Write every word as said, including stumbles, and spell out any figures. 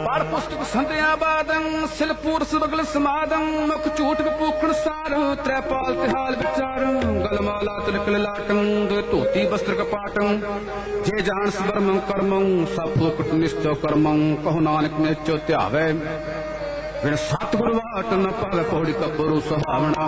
ਪਾੜ ਪੁਸਤਕ ਸੰਧਿਆ ਬਾਦੰ ਸਿਲਪੂਰ ਸਬਗਲ ਸਮਾਦੰ ਮੁਖ ਝੂਠ ਕਪੂਖਣ ਸਾਰ ਤ੍ਰੈਪਾਲ ਤਿਹਾਲ ਵਿਚਾਰੰ ਗਲਮਾਲਾ ਤਿਲਕ ਲਾਟੰ ਦੇ ਧੋਤੀ ਬਸਤਰ ਕਪਾਟੰ ਜੇ ਜਾਣ ਸਬਰਮੰ ਕਰਮੰ ਸਭ ਫੋਕਟ ਨਿਸ਼ਚੋ ਕਰਮੰ ਕਹੋ ਨਾਨਕ ਨਿਚੋ ਧਿਆਵੇ ਬਿਨ ਸਤਿਗੁਰ ਵਾਟ ਨ ਪਾਵੇ ਪੌੜੀ ਕਪਰੂ ਸੁਹਾਵਣਾ